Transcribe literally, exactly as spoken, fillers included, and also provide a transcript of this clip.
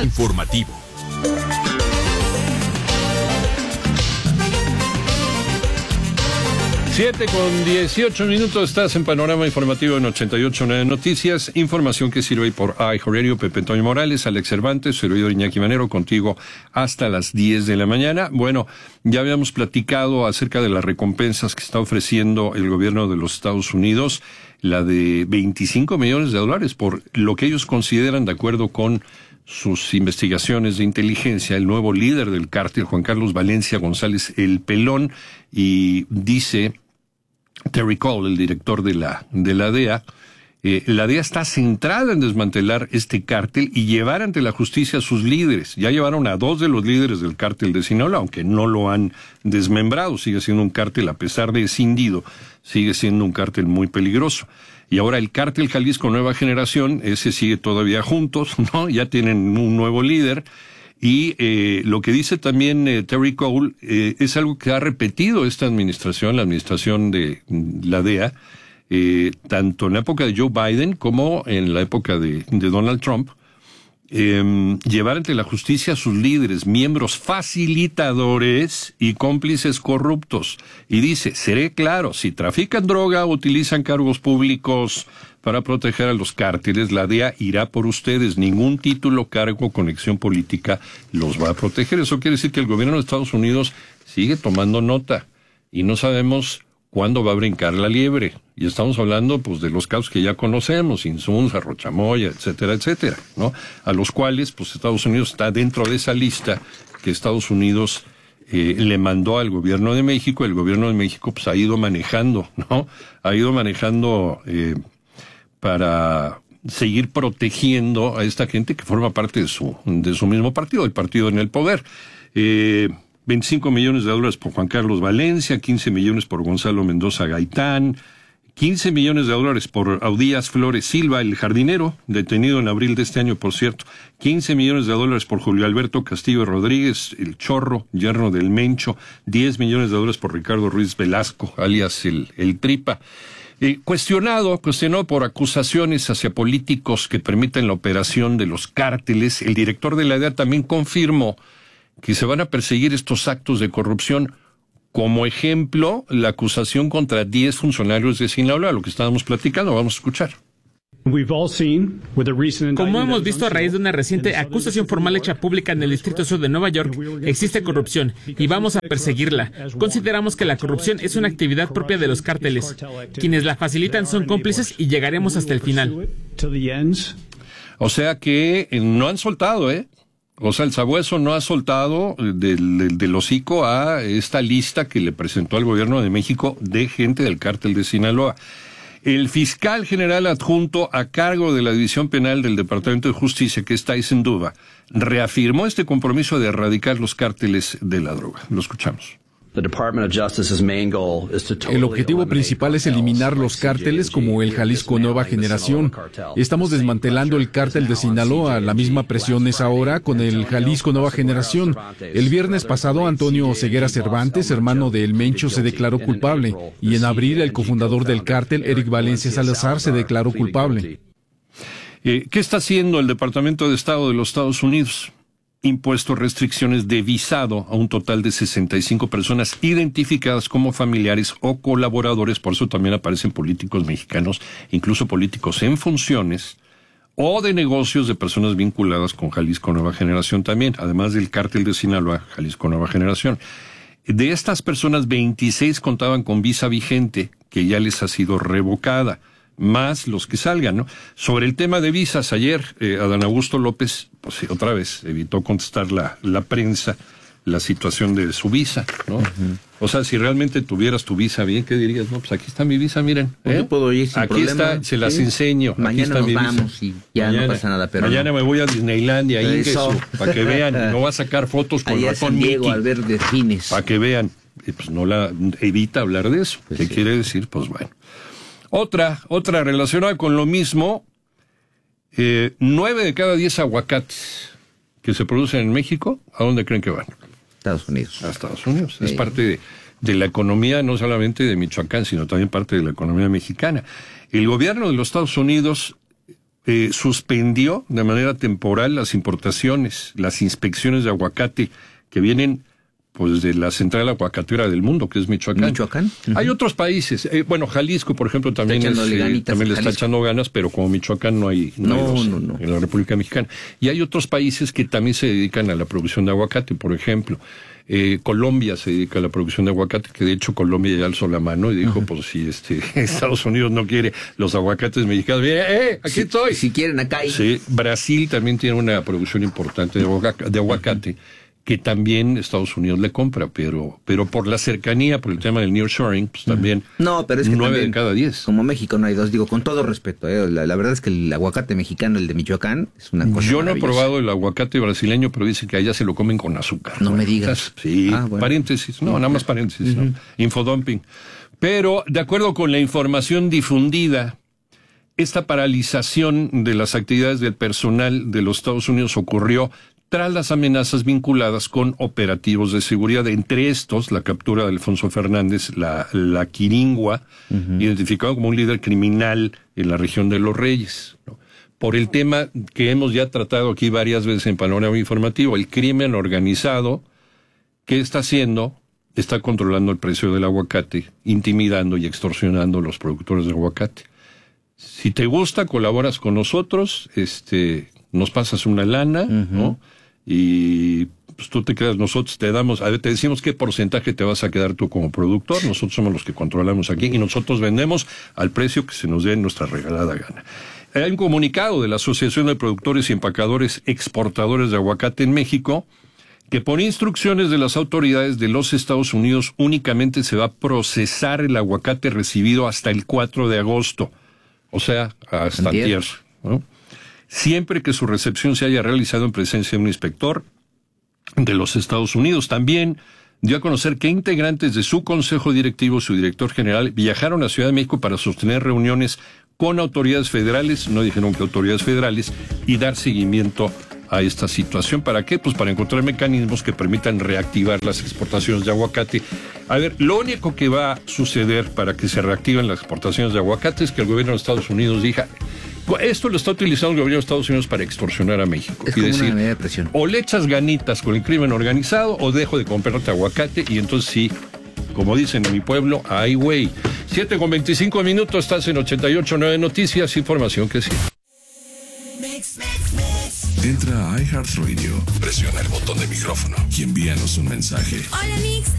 informativo. Siete con dieciocho minutos, estás en Panorama Informativo en ochenta y ocho punto nueve Noticias. Información que sirve por iHeartRadio. Pepe Antonio Morales, Alex Cervantes, servidor Iñaki Manero, contigo hasta las diez de la mañana. Bueno, ya habíamos platicado acerca de las recompensas que está ofreciendo el gobierno de los Estados Unidos, la de veinticinco millones de dólares por lo que ellos consideran, de acuerdo con sus investigaciones de inteligencia, el nuevo líder del cártel, Juan Carlos Valencia González El Pelón, y dice Terry Cole, el director de la de la D E A, eh, la D E A está centrada en desmantelar este cártel y llevar ante la justicia a sus líderes. Ya llevaron a dos de los líderes del cártel de Sinaloa, aunque no lo han desmembrado. Sigue siendo un cártel, a pesar de escindido, sigue siendo un cártel muy peligroso. Y ahora el cártel Jalisco Nueva Generación, ese sigue todavía juntos, ¿no? Ya tienen un nuevo líder. Y eh, lo que dice también eh, Terry Cole eh, es algo que ha repetido esta administración, la administración de la D E A, eh, tanto en la época de Joe Biden como en la época de, de Donald Trump, eh, llevar ante la justicia a sus líderes, miembros facilitadores y cómplices corruptos. Y dice, seré claro, si trafican droga o utilizan cargos públicos para proteger a los cárteles, la D E A irá por ustedes. Ningún título, cargo o conexión política los va a proteger. Eso quiere decir que el gobierno de Estados Unidos sigue tomando nota y no sabemos cuándo va a brincar la liebre. Y estamos hablando pues de los casos que ya conocemos, Insunza, Rochamoya, etcétera, etcétera, ¿no? A los cuales pues Estados Unidos está dentro de esa lista que Estados Unidos eh, le mandó al gobierno de México. El gobierno de México pues ha ido manejando, ¿no? Ha ido manejando eh, para seguir protegiendo a esta gente que forma parte de su de su mismo partido, el partido en el poder. Eh, veinticinco millones de dólares por Juan Carlos Valencia, quince millones por Gonzalo Mendoza Gaitán, quince millones de dólares por Audías Flores Silva, el jardinero, detenido en abril de este año, por cierto, quince millones de dólares por Julio Alberto Castillo Rodríguez, el Chorro, yerno del Mencho, diez millones de dólares por Ricardo Ruiz Velasco, alias el, el Tripa. Eh, cuestionado, cuestionado por acusaciones hacia políticos que permiten la operación de los cárteles, el director de la D E A también confirmó que se van a perseguir estos actos de corrupción. Como ejemplo, la acusación contra diez funcionarios de Sinaloa, lo que estábamos platicando, vamos a escuchar. Como hemos visto a raíz de una reciente acusación formal hecha pública en el Distrito Sur de Nueva York, existe corrupción y vamos a perseguirla. Consideramos que la corrupción es una actividad propia de los cárteles. Quienes la facilitan son cómplices y llegaremos hasta el final. O sea que no han soltado, ¿eh? O sea, el sabueso no ha soltado del, del, del hocico a esta lista que le presentó al gobierno de México de gente del cártel de Sinaloa. El fiscal general adjunto a cargo de la División Penal del Departamento de Justicia, que es Tyson Duba, reafirmó este compromiso de erradicar los cárteles de la droga. Lo escuchamos. El objetivo principal es eliminar los cárteles como el Jalisco Nueva Generación. Estamos desmantelando el cártel de Sinaloa. La misma presión es ahora con el Jalisco Nueva Generación. El viernes pasado, Antonio Ceguera Cervantes, hermano de El Mencho, se declaró culpable. Y en abril, el cofundador del cártel, Eric Valencia Salazar, se declaró culpable. Eh, ¿Qué está haciendo el Departamento de Estado de los Estados Unidos? Impuesto restricciones de visado a un total de sesenta y cinco personas identificadas como familiares o colaboradores. Por eso también aparecen políticos mexicanos, incluso políticos en funciones o de negocios de personas vinculadas con Jalisco Nueva Generación también, además del cártel de Sinaloa, Jalisco Nueva Generación. De estas personas, veintiséis contaban con visa vigente que ya les ha sido revocada, más los que salgan, ¿no? Sobre el tema de visas, ayer eh, Adán Augusto López, pues sí, otra vez evitó contestar la, la prensa la situación de su visa, ¿no? Uh-huh. O sea, si realmente tuvieras tu visa bien, ¿qué dirías? No, pues aquí está mi visa, miren. ¿eh? Yo puedo ir sin aquí problema. Está, se las sí. enseño. Mañana aquí está nos mi vamos visa. y ya mañana, no pasa nada. Pero mañana no. me voy a Disneylandia, Ingesu, para que vean. No va a sacar fotos con Allá ratón San Diego, Mickey. al ver delfines. Para que vean. Y pues no la evita hablar de eso. Pues ¿Qué sí. quiere decir? Pues bueno. Otra, otra relacionada con lo mismo, eh, nueve de cada diez aguacates que se producen en México, ¿a dónde creen que van? Estados Unidos. A Estados Unidos. Sí. Es parte de, de la economía, no solamente de Michoacán, sino también parte de la economía mexicana. El gobierno de los Estados Unidos eh, suspendió de manera temporal las importaciones, las inspecciones de aguacate que vienen pues de la central aguacatera del mundo, que es Michoacán. Michoacán. Uh-huh. Hay otros países, eh, bueno, Jalisco, por ejemplo, también, es, eh, también le está echando ganas, pero como Michoacán no hay, no, no, hay dos, no, no. en la República Mexicana. Y hay otros países que también se dedican a la producción de aguacate, por ejemplo. Eh, Colombia se dedica a la producción de aguacate, que de hecho Colombia ya alzó la mano y dijo, uh-huh. pues si este Estados Unidos no quiere los aguacates mexicanos, ¡eh, eh aquí si, estoy! Si quieren, acá hay. Sí, Brasil también tiene una producción importante de, aguacate, de aguacate uh-huh. que también Estados Unidos le compra, pero pero por la cercanía, por el tema del nearshoring, pues también no, pero es que nueve también, de cada diez. Como México no hay dos, digo, con todo respeto, eh, la, la verdad es que el aguacate mexicano, el de Michoacán, es una cosa Yo no he probado el aguacate brasileño, pero dicen que allá se lo comen con azúcar. No bueno, me digas. Sí, ah, bueno. paréntesis, no, nada más paréntesis, uh-huh. ¿no? Infodumping. Pero, de acuerdo con la información difundida, esta paralización de las actividades del personal de los Estados Unidos ocurrió tras las amenazas vinculadas con operativos de seguridad, entre estos la captura de Alfonso Fernández, la, la Quiringua, uh-huh. identificado como un líder criminal en la región de Los Reyes, ¿no? Por el tema que hemos ya tratado aquí varias veces en Panorama Informativo, el crimen organizado, ¿qué está haciendo? Está controlando el precio del aguacate, intimidando y extorsionando a los productores de aguacate. Si te gusta, colaboras con nosotros, este, nos pasas una lana, uh-huh. ¿no? Y pues tú te quedas, nosotros te damos, a ver, te decimos qué porcentaje te vas a quedar tú como productor, nosotros somos los que controlamos aquí y nosotros vendemos al precio que se nos dé en nuestra regalada gana. Hay un comunicado de la Asociación de Productores y Empacadores Exportadores de Aguacate en México que por instrucciones de las autoridades de los Estados Unidos únicamente se va a procesar el aguacate recibido hasta el cuatro de agosto, o sea, hasta antier, ¿no? Siempre que su recepción se haya realizado en presencia de un inspector de los Estados Unidos. También dio a conocer que integrantes de su consejo directivo, su director general, viajaron a Ciudad de México para sostener reuniones con autoridades federales, no dijeron que autoridades federales, y dar seguimiento a esta situación. ¿Para qué? Pues para encontrar mecanismos que permitan reactivar las exportaciones de aguacate. A ver, lo único que va a suceder para que se reactiven las exportaciones de aguacate es que el gobierno de Estados Unidos diga, esto lo está utilizando el gobierno de Estados Unidos para extorsionar a México. Es y como decir, una medida de presión. O le echas ganitas con el crimen organizado o dejo de comprarte aguacate y entonces sí, como dicen en mi pueblo, ay güey. siete con veinticinco minutos, estás en ochenta y ocho punto nueve Noticias, información que sí. Entra a iHeartRadio, presiona el botón de micrófono y envíanos un mensaje. Hola, Mix.